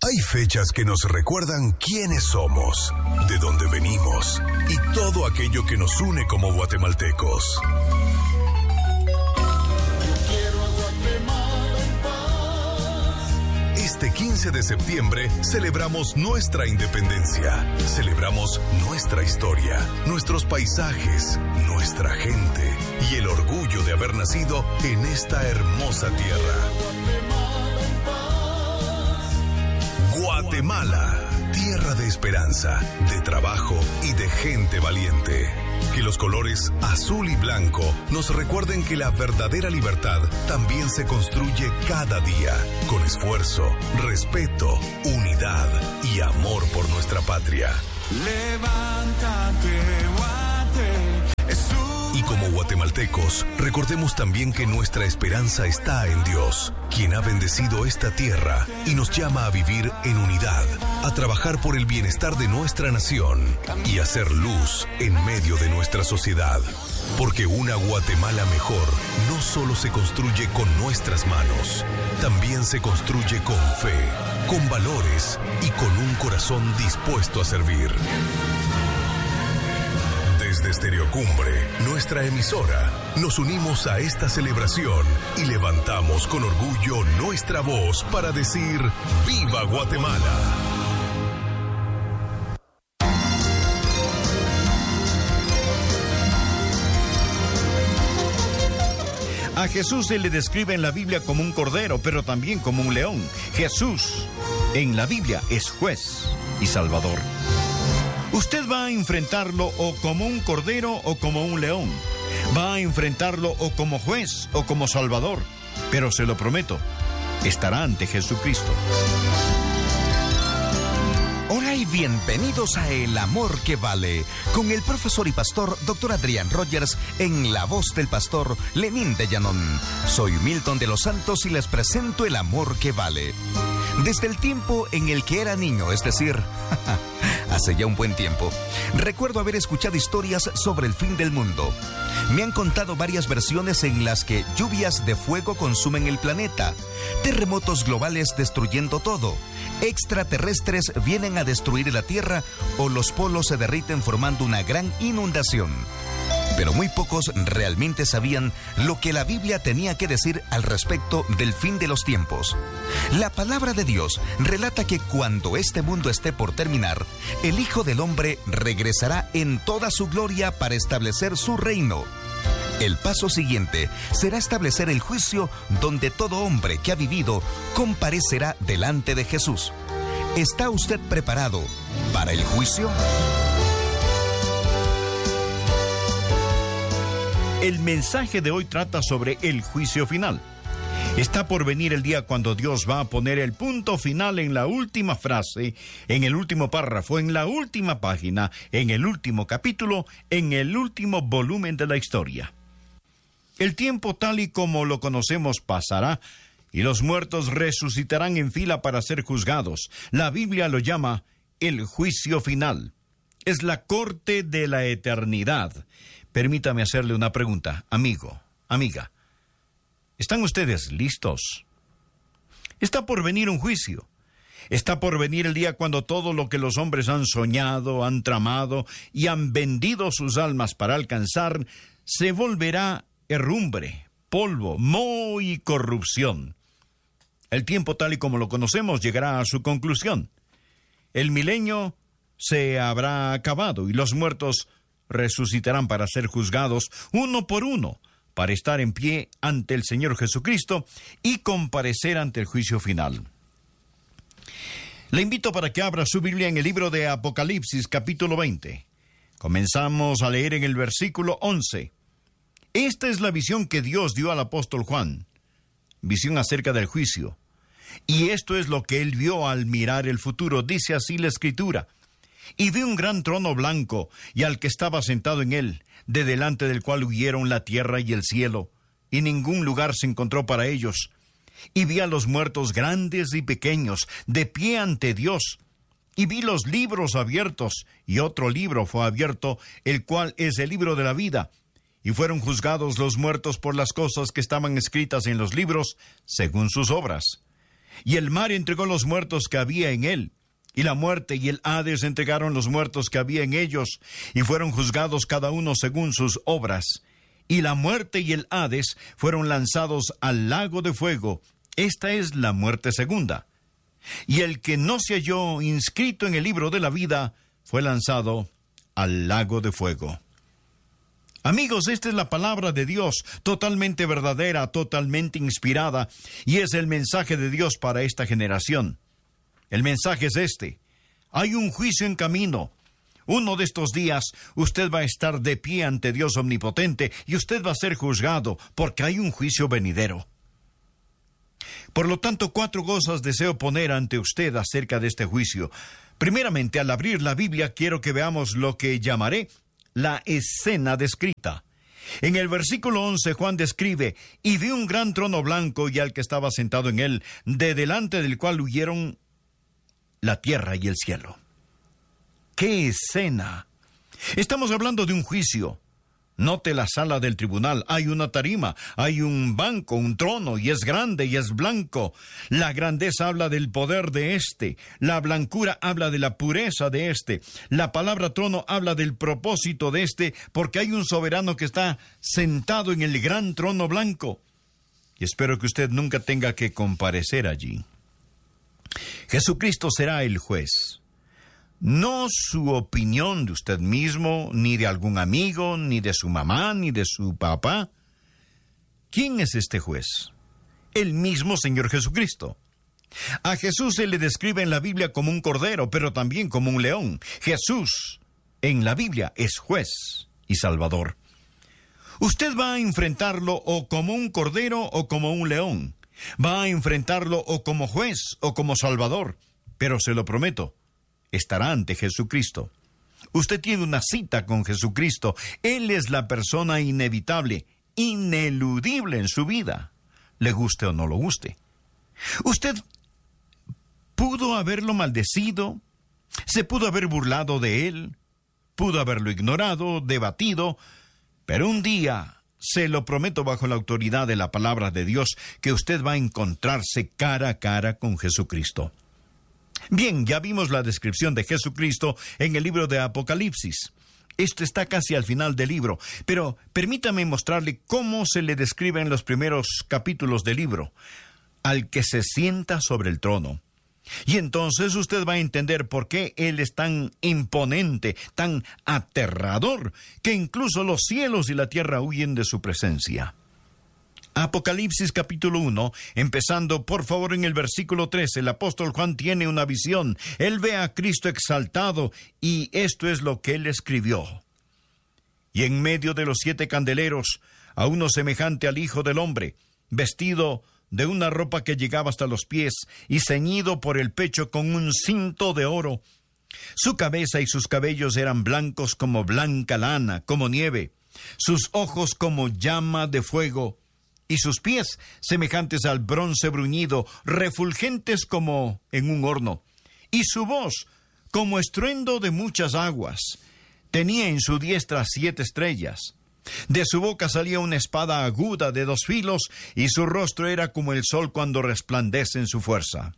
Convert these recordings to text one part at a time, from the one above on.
Hay fechas que nos recuerdan quiénes somos, de dónde venimos y todo aquello que nos une como guatemaltecos. Este 15 de septiembre celebramos nuestra independencia, celebramos nuestra historia, nuestros paisajes, nuestra gente y el orgullo de haber nacido en esta hermosa tierra. Guatemala, tierra de esperanza, de trabajo y de gente valiente. Que los colores azul y blanco nos recuerden que la verdadera libertad también se construye cada día, con esfuerzo, respeto, unidad y amor por nuestra patria. Levántate, Guate. Y como guatemaltecos, recordemos también que nuestra esperanza está en Dios, quien ha bendecido esta tierra y nos llama a vivir en unidad, a trabajar por el bienestar de nuestra nación y hacer luz en medio de nuestra sociedad. Porque una Guatemala mejor no solo se construye con nuestras manos, también se construye con fe, con valores y con un corazón dispuesto a servir. Desde Estereocumbre, nuestra emisora, nos unimos a esta celebración y levantamos con orgullo nuestra voz para decir ¡Viva Guatemala! A Jesús se le describe en la Biblia como un cordero, pero también como un león. Jesús en la Biblia es juez y salvador. Usted va a enfrentarlo o como un cordero o como un león. Va a enfrentarlo o como juez o como salvador. Pero se lo prometo, estará ante Jesucristo. Hola y bienvenidos a El Amor que Vale, con el profesor y pastor Dr. Adrián Rogers en la voz del pastor Lenín de Llanón. Soy Milton de los Santos y les presento El Amor que Vale. Desde el tiempo en el que era niño, es decir, hace ya un buen tiempo, recuerdo haber escuchado historias sobre el fin del mundo. Me han contado varias versiones en las que lluvias de fuego consumen el planeta, terremotos globales destruyendo todo, extraterrestres vienen a destruir la Tierra o los polos se derriten formando una gran inundación. Pero muy pocos realmente sabían lo que la Biblia tenía que decir al respecto del fin de los tiempos. La palabra de Dios relata que cuando este mundo esté por terminar, el Hijo del Hombre regresará en toda su gloria para establecer su reino. El paso siguiente será establecer el juicio donde todo hombre que ha vivido comparecerá delante de Jesús. ¿Está usted preparado para el juicio? El mensaje de hoy trata sobre el juicio final. Está por venir el día cuando Dios va a poner el punto final en la última frase, en el último párrafo, en la última página, en el último capítulo, en el último volumen de la historia. El tiempo tal y como lo conocemos pasará y los muertos resucitarán en fila para ser juzgados. La Biblia lo llama el juicio final. Es la corte de la eternidad. Permítame hacerle una pregunta, amigo, amiga. ¿Están ustedes listos? Está por venir un juicio. Está por venir el día cuando todo lo que los hombres han soñado, han tramado y han vendido sus almas para alcanzar, se volverá herrumbre, polvo, moho y corrupción. El tiempo tal y como lo conocemos llegará a su conclusión. El milenio se habrá acabado y los muertos resucitarán para ser juzgados uno por uno, para estar en pie ante el Señor Jesucristo y comparecer ante el juicio final. Le invito para que abra su Biblia en el libro de Apocalipsis, capítulo 20. Comenzamos a leer en el versículo 11. Esta es la visión que Dios dio al apóstol Juan, visión acerca del juicio. Y esto es lo que él vio al mirar el futuro, dice así la Escritura. Y vi un gran trono blanco, y al que estaba sentado en él, de delante del cual huyeron la tierra y el cielo, y ningún lugar se encontró para ellos. Y vi a los muertos grandes y pequeños, de pie ante Dios. Y vi los libros abiertos, y otro libro fue abierto, el cual es el libro de la vida. Y fueron juzgados los muertos por las cosas que estaban escritas en los libros, según sus obras. y el mar entregó los muertos que había en él, y la muerte y el Hades entregaron los muertos que había en ellos, y fueron juzgados cada uno según sus obras. Y la muerte y el Hades fueron lanzados al lago de fuego. Esta es la muerte segunda. Y el que no se halló inscrito en el libro de la vida fue lanzado al lago de fuego. Amigos, esta es la palabra de Dios, totalmente verdadera, totalmente inspirada, y es el mensaje de Dios para esta generación. El mensaje es este: hay un juicio en camino. Uno de estos días usted va a estar de pie ante Dios omnipotente y usted va a ser juzgado porque hay un juicio venidero. Por lo tanto, 4 cosas deseo poner ante usted acerca de este juicio. Primeramente, al abrir la Biblia, quiero que veamos lo que llamaré la escena descrita. En el versículo 11, Juan describe: y vi un gran trono blanco y al que estaba sentado en él, de delante del cual huyeron la tierra y el cielo. ¡Qué escena! Estamos hablando de un juicio. Note la sala del tribunal. Hay una tarima, hay un banco, un trono, y es grande y es blanco. La grandeza habla del poder de éste. La blancura habla de la pureza de éste. La palabra trono habla del propósito de éste, porque hay un soberano que está sentado en el gran trono blanco. Y espero que usted nunca tenga que comparecer allí. Jesucristo será el juez. No su opinión de usted mismo, ni de algún amigo, ni de su mamá, ni de su papá. ¿Quién es este juez? El mismo Señor Jesucristo. A Jesús se le describe en la Biblia como un cordero, pero también como un león. Jesús, en la Biblia, es juez y salvador. Usted va a enfrentarlo o como un cordero o como un león. Va a enfrentarlo o como juez o como salvador. Pero se lo prometo, estará ante Jesucristo. Usted tiene una cita con Jesucristo. Él es la persona inevitable, ineludible en su vida, le guste o no lo guste. Usted pudo haberlo maldecido, se pudo haber burlado de él, pudo haberlo ignorado, debatido, pero un día, se lo prometo bajo la autoridad de la palabra de Dios, que usted va a encontrarse cara a cara con Jesucristo. Bien, ya vimos la descripción de Jesucristo en el libro de Apocalipsis. Esto está casi al final del libro, pero permítame mostrarle cómo se le describe en los primeros capítulos del libro: al que se sienta sobre el trono. Y entonces usted va a entender por qué Él es tan imponente, tan aterrador, que incluso los cielos y la tierra huyen de su presencia. Apocalipsis capítulo 1, empezando por favor en el versículo 13, el apóstol Juan tiene una visión. Él ve a Cristo exaltado y esto es lo que él escribió: y en medio de los 7 candeleros, a uno semejante al Hijo del Hombre, vestido de una ropa que llegaba hasta los pies y ceñido por el pecho con un cinto de oro. Su cabeza y sus cabellos eran blancos como blanca lana, como nieve, sus ojos como llama de fuego, y sus pies semejantes al bronce bruñido, refulgentes como en un horno, y su voz como estruendo de muchas aguas. Tenía en su diestra 7 estrellas. De su boca salía una espada aguda de 2 filos, y su rostro era como el sol cuando resplandece en su fuerza.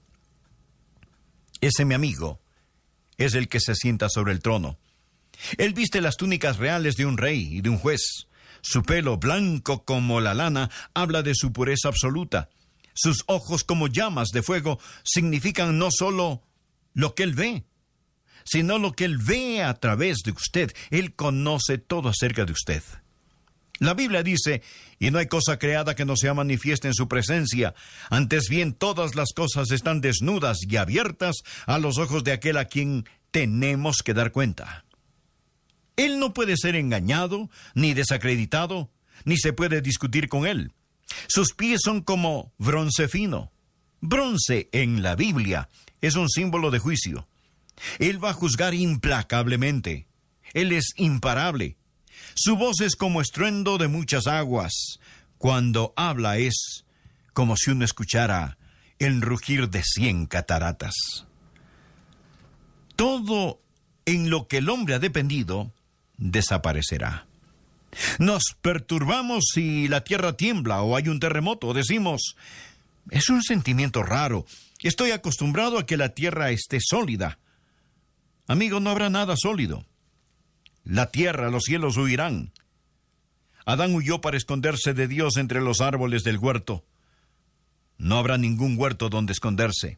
Ese, mi amigo, es el que se sienta sobre el trono. Él viste las túnicas reales de un rey y de un juez. Su pelo, blanco como la lana, habla de su pureza absoluta. Sus ojos como llamas de fuego significan no solo lo que él ve, sino lo que él ve a través de usted. Él conoce todo acerca de usted. La Biblia dice: y no hay cosa creada que no sea manifiesta en su presencia. Antes bien, todas las cosas están desnudas y abiertas a los ojos de aquel a quien tenemos que dar cuenta. Él no puede ser engañado, ni desacreditado, ni se puede discutir con él. Sus pies son como bronce fino. Bronce en la Biblia es un símbolo de juicio. Él va a juzgar implacablemente. Él es imparable. Su voz es como estruendo de muchas aguas. Cuando habla es como si uno escuchara el rugir de 100 cataratas. Todo en lo que el hombre ha dependido desaparecerá. Nos perturbamos si la tierra tiembla o hay un terremoto. Decimos: es un sentimiento raro. Estoy acostumbrado a que la tierra esté sólida. Amigo, no habrá nada sólido. La tierra, los cielos huirán. Adán huyó para esconderse de Dios entre los árboles del huerto. No habrá ningún huerto donde esconderse.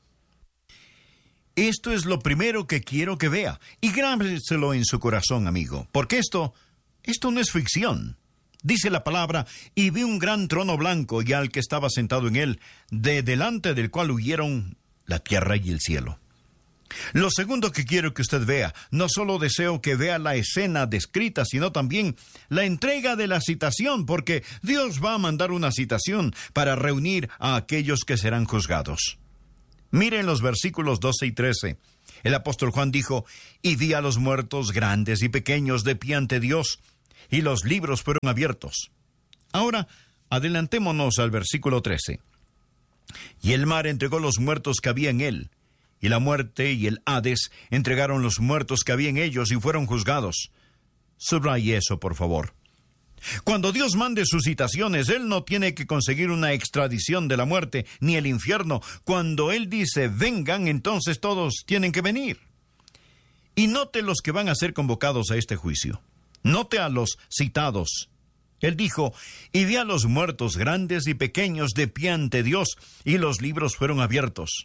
Esto es lo primero que quiero que vea, y grábeselo en su corazón, amigo, porque esto no es ficción. Dice la palabra, y vi un gran trono blanco, y al que estaba sentado en él, de delante del cual huyeron la tierra y el cielo. Lo segundo que quiero que usted vea, no solo deseo que vea la escena descrita, sino también la entrega de la citación, porque Dios va a mandar una citación para reunir a aquellos que serán juzgados. Miren los versículos 12 y 13. El apóstol Juan dijo, y vi a los muertos grandes y pequeños de pie ante Dios, y los libros fueron abiertos. Ahora, adelantémonos al versículo 13. Y el mar entregó los muertos que había en él, y la muerte y el Hades entregaron los muertos que había en ellos y fueron juzgados. Subraye eso, por favor. Cuando Dios mande sus citaciones, Él no tiene que conseguir una extradición de la muerte ni el infierno. Cuando Él dice, vengan, entonces todos tienen que venir. Y note los que van a ser convocados a este juicio. Note a los citados. Él dijo, y vi a los muertos grandes y pequeños de pie ante Dios, y los libros fueron abiertos.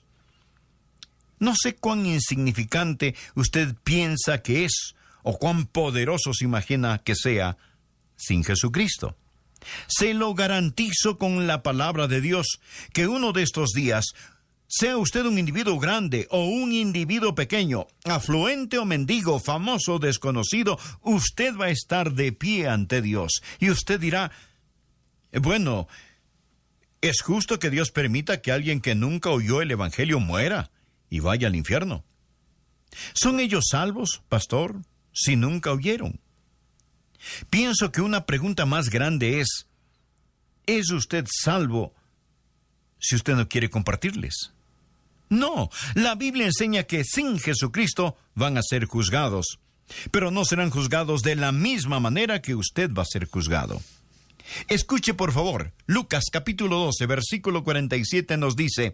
No sé cuán insignificante usted piensa que es, o cuán poderoso se imagina que sea, sin Jesucristo. Se lo garantizo con la palabra de Dios, que uno de estos días, sea usted un individuo grande o un individuo pequeño, afluente o mendigo, famoso o desconocido, usted va a estar de pie ante Dios. Y usted dirá, bueno, ¿es justo que Dios permita que alguien que nunca oyó el Evangelio muera y vaya al infierno? ¿Son ellos salvos, pastor, si nunca oyeron? Pienso que una pregunta más grande ¿es usted salvo si usted no quiere compartirles? No, la Biblia enseña que sin Jesucristo van a ser juzgados, pero no serán juzgados de la misma manera que usted va a ser juzgado. Escuche por favor, Lucas capítulo 12, versículo 47 nos dice,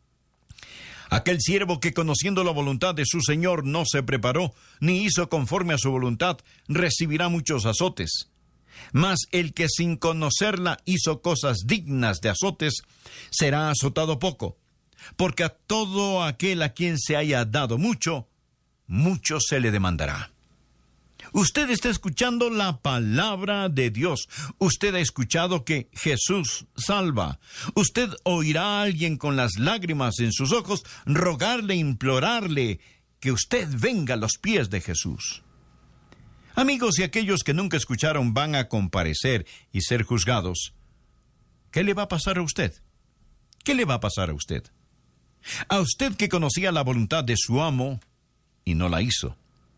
aquel siervo que conociendo la voluntad de su Señor no se preparó, ni hizo conforme a su voluntad, recibirá muchos azotes. Mas el que sin conocerla hizo cosas dignas de azotes, será azotado poco. Porque a todo aquel a quien se haya dado mucho, mucho se le demandará. Usted está escuchando la palabra de Dios. Usted ha escuchado que Jesús salva. Usted oirá a alguien con las lágrimas en sus ojos rogarle, implorarle que usted venga a los pies de Jesús. Amigos, y aquellos que nunca escucharon van a comparecer y ser juzgados. ¿Qué le va a pasar a usted? ¿Qué le va a pasar a usted? A usted que conocía la voluntad de su amo y no la hizo.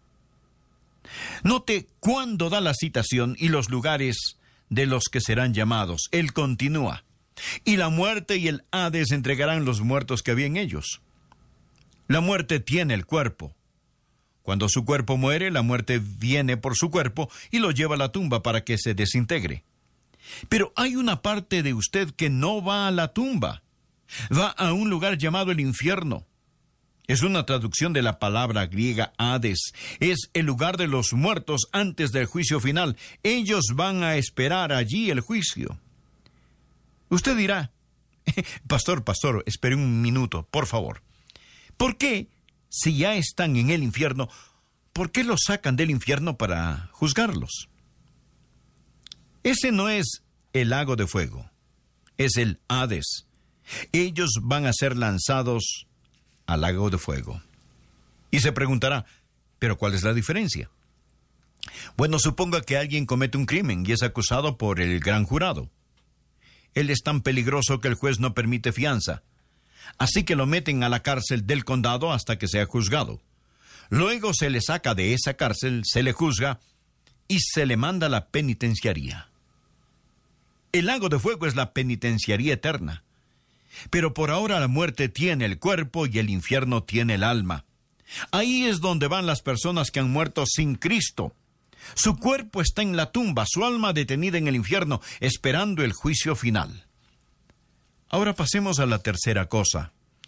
Note cuándo da la citación y los lugares de los que serán llamados. Él continúa. Y la muerte y el Hades entregarán los muertos que había en ellos. La muerte tiene el cuerpo. Cuando su cuerpo muere, la muerte viene por su cuerpo y lo lleva a la tumba para que se desintegre. Pero hay una parte de usted que no va a la tumba. Va a un lugar llamado el infierno. Es una traducción de la palabra griega Hades. Es el lugar de los muertos antes del juicio final. Ellos van a esperar allí el juicio. Usted dirá, Pastor, espere un minuto, por favor. ¿Por qué, si ya están en el infierno, por qué los sacan del infierno para juzgarlos? Ese no es el lago de fuego, es el Hades. Ellos van a ser lanzados al lago de fuego. Y se preguntará, ¿pero cuál es la diferencia? Bueno, suponga que alguien comete un crimen y es acusado por el gran jurado. Él es tan peligroso que el juez no permite fianza. Así que lo meten a la cárcel del condado hasta que sea juzgado. Luego se le saca de esa cárcel, se le juzga y se le manda a la penitenciaría. El lago de fuego es la penitenciaría eterna. Pero por ahora la muerte tiene el cuerpo y el infierno tiene el alma. Ahí es donde van las personas que han muerto sin Cristo. Su cuerpo está en la tumba, su alma detenida en el infierno, esperando el juicio final. Ahora pasemos a la tercera cosa.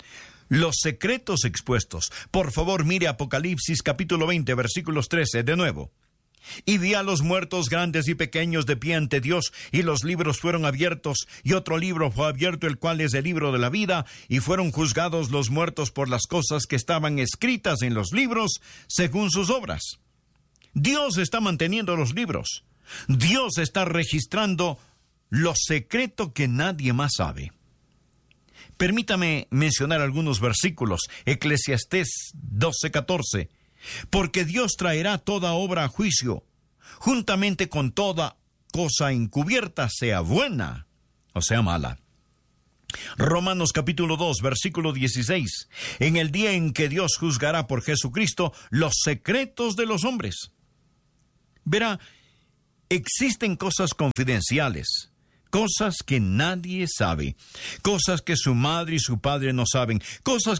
Los secretos expuestos. Por favor, mire Apocalipsis capítulo 20, versículos 13, de nuevo. Y vi a los muertos grandes y pequeños de pie ante Dios, y los libros fueron abiertos, y otro libro fue abierto, el cual es el libro de la vida, y fueron juzgados los muertos por las cosas que estaban escritas en los libros, según sus obras. Dios está manteniendo los libros. Dios está registrando lo secreto que nadie más sabe. Permítame mencionar algunos versículos. Eclesiastés 12:14. Porque Dios traerá toda obra a juicio, juntamente con toda cosa encubierta, sea buena o sea mala. Romanos capítulo 2, versículo 16. En el día en que Dios juzgará por Jesucristo los secretos de los hombres. Verá, existen cosas confidenciales, cosas que nadie sabe, cosas que su madre y su padre no saben, cosas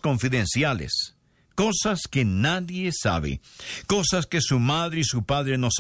confidenciales, cosas que nadie sabe, cosas que su madre y su padre no saben.